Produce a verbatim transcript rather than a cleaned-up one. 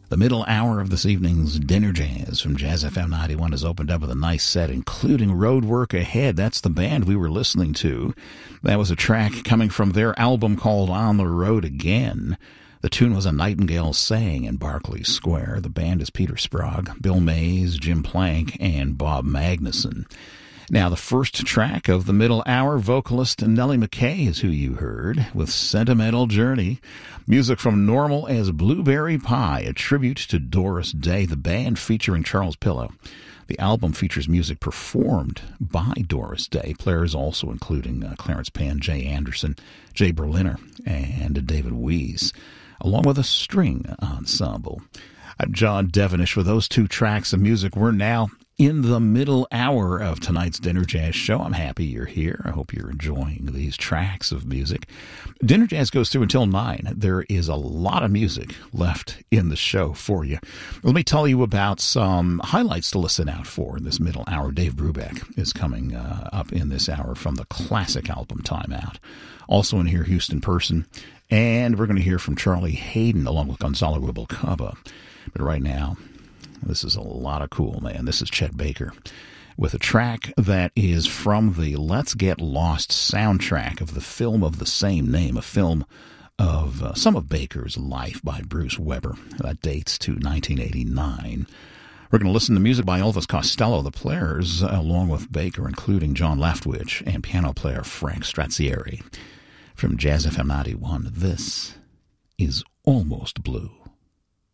The middle hour of this evening's Dinner Jazz from Jazz F M ninety-one has opened up with a nice set, including Roadwork Ahead. That's the band we were listening to. That was a track coming from their album called On the Road Again. The tune was A Nightingale Sang in Berkeley Square. The band is Peter Sprague, Bill Mays, Jim Plank, and Bob Magnuson. Now, the first track of the middle hour, vocalist Nellie McKay is who you heard, with Sentimental Journey. Music from Normal as Blueberry Pie, a tribute to Doris Day, the band featuring Charles Pillow. The album features music performed by Doris Day, players also including uh, Clarence Penn, Jay Anderson, Jay Berliner, and David Weiss, along with a string ensemble. I'm John Devenish with those two tracks of music. We're now in the middle hour of tonight's Dinner Jazz show. I'm happy you're here. I hope you're enjoying these tracks of music. Dinner Jazz goes through until nine. There is a lot of music left in the show for you. Let me tell you about some highlights to listen out for in this middle hour. Dave Brubeck is coming uh, up in this hour from the classic album Time Out. Also in here, Houston Person. And we're going to hear from Charlie Haden along with Gonzalo Rubalcaba. But right now, this is a lot of cool, man. This is Chet Baker with a track that is from the Let's Get Lost soundtrack of the film of the same name, a film of uh, some of Baker's life by Bruce Weber. That dates to nineteen eighty-nine. We're going to listen to music by Elvis Costello, the Players, along with Baker, including John Leftwich and piano player Frank Strazieri. From Jazz F M ninety-one, this is Almost Blue.